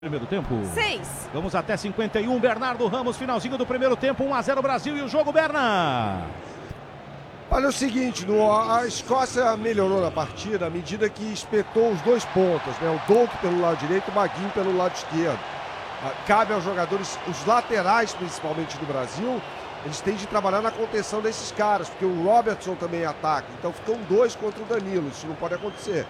Primeiro tempo. 6. Vamos até 51. Bernardo Ramos, finalzinho do primeiro tempo. 1-0 Brasil e o jogo, Berna. Olha o seguinte, a Escócia melhorou na partida à medida que espetou os dois pontas, né? O Doak pelo lado direito e o Maguinho pelo lado esquerdo. Cabe aos jogadores, os laterais principalmente do Brasil, eles têm de trabalhar na contenção desses caras, porque o Robertson também ataca. Então ficam dois contra o Danilo, isso não pode acontecer.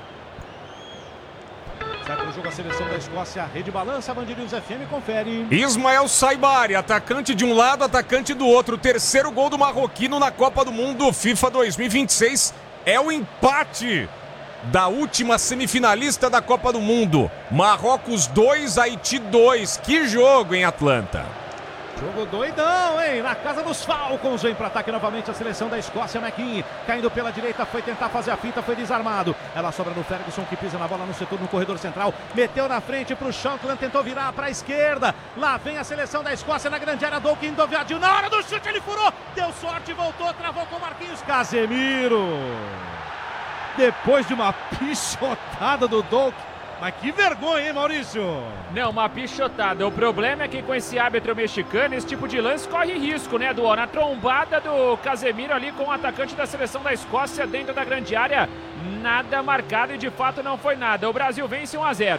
Sai para o jogo a seleção da Escócia. Rede balança, Band News FM, confere. Ismael Saibari, atacante de um lado, atacante do outro. Terceiro gol do marroquino na Copa do Mundo FIFA 2026 é o empate da última semifinalista da Copa do Mundo. Marrocos 2, Haiti 2. Que jogo em Atlanta. Jogo doidão, hein? Na casa dos Falcons. Vem para ataque novamente a seleção da Escócia. McKean caindo pela direita, foi tentar fazer a finta, foi desarmado. Ela sobra no Ferguson, que pisa na bola no setor, no corredor central. Meteu na frente pro Shankland, tentou virar para a esquerda. Lá vem a seleção da Escócia na grande área. Doak Doviadinho, na hora do chute ele furou. Deu sorte, voltou, travou com Marquinhos Casemiro. Depois de uma pichotada do Doak. Mas que vergonha, hein, Maurício? Não, uma pichotada. O problema é que com esse árbitro mexicano, esse tipo de lance corre risco, né, Duó? Na trombada do Casemiro ali com o atacante da seleção da Escócia dentro da grande área, nada marcado e de fato não foi nada. O Brasil vence 1-0.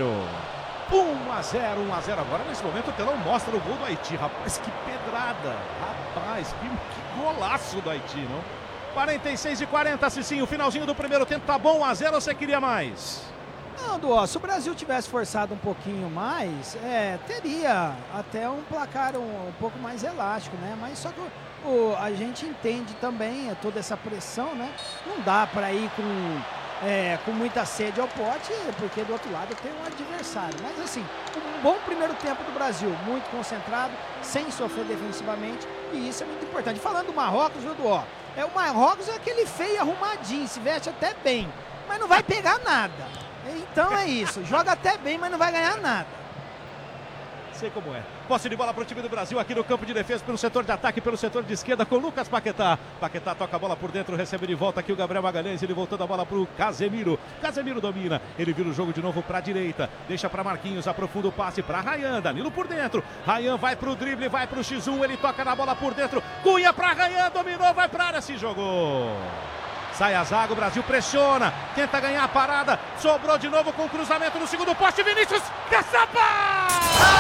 1-0 agora. Nesse momento o telão mostra o gol do Haiti. Rapaz, que pedrada. Rapaz, que golaço do Haiti, não? 46-40, Cicinho. Finalzinho do primeiro tempo, tá bom? 1-0 ou você queria mais? Não, Duó, se o Brasil tivesse forçado um pouquinho mais, teria até um placar um pouco mais elástico, né? Mas só que a gente entende também toda essa pressão, né? Não dá para ir com muita sede ao pote, porque do outro lado tem um adversário. Mas assim, um bom primeiro tempo do Brasil, muito concentrado, sem sofrer defensivamente, e isso é muito importante. Falando do Marrocos, viu, Duó? O Marrocos é aquele feio arrumadinho, se veste até bem, mas não vai pegar nada. Então é isso, joga até bem, mas não vai ganhar nada. Sei como é. Posse de bola para o time do Brasil aqui no campo de defesa, pelo setor de ataque, pelo setor de esquerda com Lucas Paquetá. Paquetá toca a bola por dentro, recebe de volta aqui o Gabriel Magalhães, ele voltando a bola para o Casemiro. Casemiro domina, ele vira o jogo de novo para a direita, deixa para Marquinhos, aprofunda o passe para Rayan, Danilo por dentro. Rayan vai para o drible, vai para o X1, ele toca na bola por dentro. Cunha para Rayan, dominou, vai para a área, se jogou. Sai a zaga, o Brasil pressiona, tenta ganhar a parada, sobrou de novo com o cruzamento no segundo poste, Vinícius Caçapa!